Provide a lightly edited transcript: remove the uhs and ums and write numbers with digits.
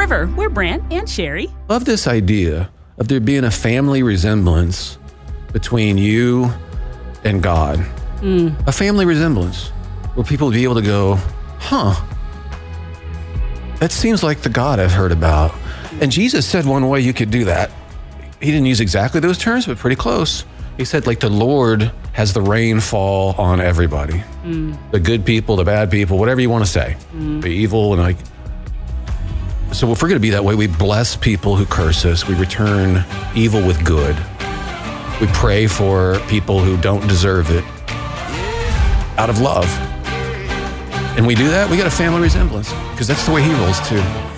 River. We're Brant and Sherry. Love this idea of there being a family resemblance between you and God. A family resemblance where people would be able to go, that seems like the God I've heard about. And Jesus said one way you could do that. He didn't use exactly those terms, but pretty close. He said, like, the Lord has the rain fall on everybody. The good people, the bad people, whatever you want to say. The evil and So if we're going to be that way, we bless people who curse us. We return evil with good. We pray for people who don't deserve it out of love. And we do that, we get a family resemblance because that's the way he rolls too.